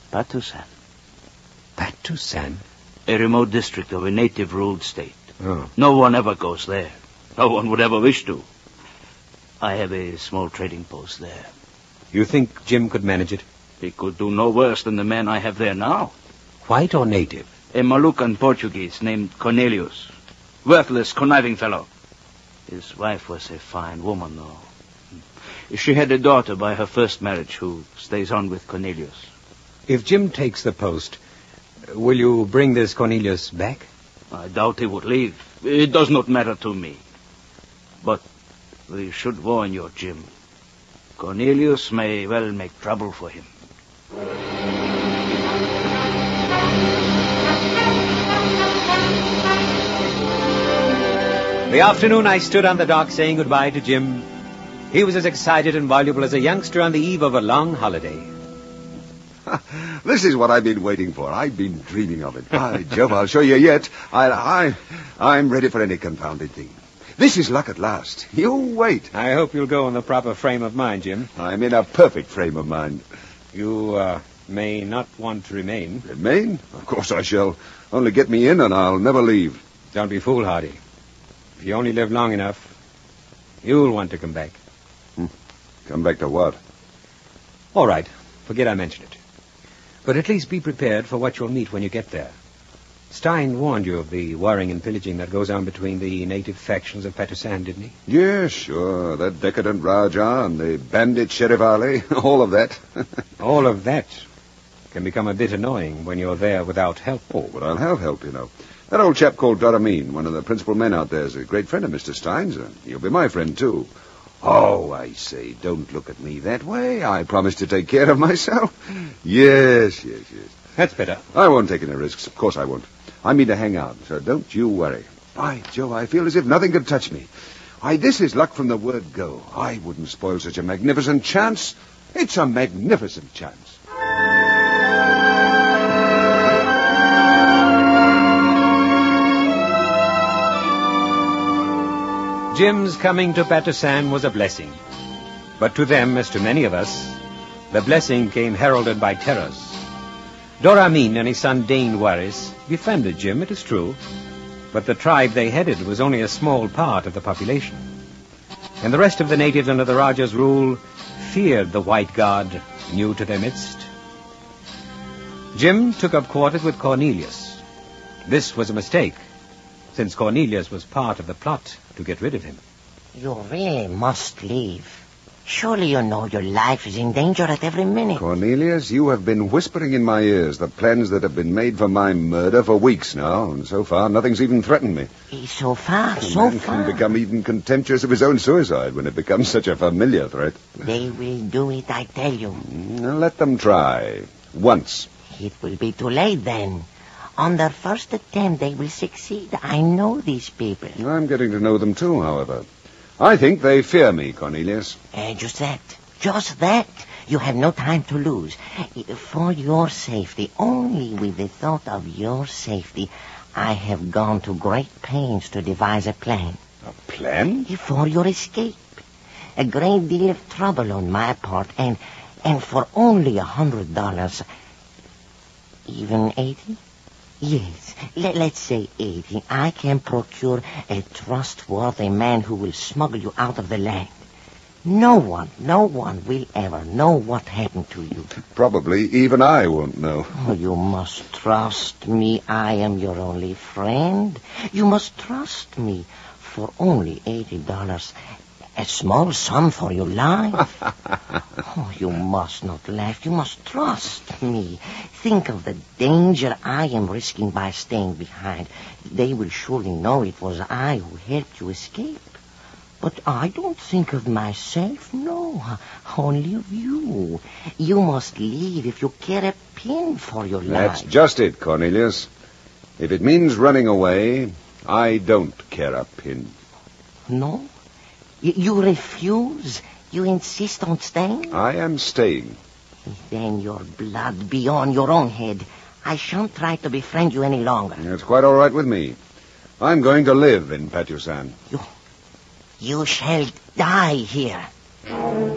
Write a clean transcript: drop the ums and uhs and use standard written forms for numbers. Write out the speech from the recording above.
Patusan. Patusan? A remote district of a native-ruled state. Oh. No one ever goes there. No one would ever wish to. I have a small trading post there. You think Jim could manage it? He could do no worse than the man I have there now. White or native? A Moluccan Portuguese named Cornelius. Worthless, conniving fellow. His wife was a fine woman, though. She had a daughter by her first marriage who stays on with Cornelius. If Jim takes the post, will you bring this Cornelius back? I doubt he would leave. It does not matter to me. But we should warn you, Jim. Cornelius may well make trouble for him. The afternoon I stood on the dock saying goodbye to Jim. He was as excited and voluble as a youngster on the eve of a long holiday. This is what I've been waiting for. I've been dreaming of it. By Jove, I'll show you yet. I'm ready for any confounded thing. This is luck at last. You wait. I hope you'll go in the proper frame of mind, Jim. I'm in a perfect frame of mind. You may not want to remain. Remain? Of course I shall. Only get me in and I'll never leave. Don't be foolhardy. If you only live long enough, you'll want to come back. Come back to what? All right. Forget I mentioned it. But at least be prepared for what you'll meet when you get there. Stein warned you of the warring and pillaging that goes on between the native factions of Patusan, didn't he? Yes, sure. That decadent Raja and the bandit Sheriff Ali. All of that. All of that can become a bit annoying when you're there without help. Oh, but I'll have help, you know. That old chap called Doramin, one of the principal men out there, is a great friend of Mr. Stein's. He'll be my friend, too. Oh, I say, don't look at me that way. I promise to take care of myself. Yes. That's better. I won't take any risks. Of course I won't. I mean to hang out, so don't you worry. By Joe, I feel as if nothing could touch me. This is luck from the word go. I wouldn't spoil such a magnificent chance. It's a magnificent chance. Jim's coming to Patusan was a blessing. But to them, as to many of us, the blessing came heralded by terrors. Doramin and his son Dane Waris befriended Jim, it is true, but the tribe they headed was only a small part of the population. And the rest of the natives under the Raja's rule feared the white god new to their midst. Jim took up quarters with Cornelius. This was a mistake, since Cornelius was part of the plot to get rid of him. You really must leave. Surely you know your life is in danger at every minute. Cornelius, you have been whispering in my ears the plans that have been made for my murder for weeks now, and so far nothing's even threatened me. So far. A man can become even contemptuous of his own suicide when it becomes such a familiar threat. They will do it, I tell you. Let them try. Once. It will be too late then. On their first attempt, they will succeed. I know these people. I'm getting to know them too, however. I think they fear me, Cornelius. Just that. You have no time to lose. For your safety, only with the thought of your safety, I have gone to great pains to devise a plan. A plan? For your escape. A great deal of trouble on my part, and for only $100. Even 80? Yes, let's say 80. I can procure a trustworthy man who will smuggle you out of the land. No one will ever know what happened to you. Probably even I won't know. Oh, you must trust me. I am your only friend. You must trust me. For only $80, a small sum for your life. Oh, you must not laugh. You must trust me. Think of the danger I am risking by staying behind. They will surely know it was I who helped you escape. But I don't think of myself, no. Only of you. You must leave if you care a pin for your life. That's just it, Cornelius. If it means running away, I don't care a pin. No? You refuse? You insist on staying? I am staying. Then your blood be on your own head. I shan't try to befriend you any longer. It's quite all right with me. I'm going to live in Patusan. You shall die here.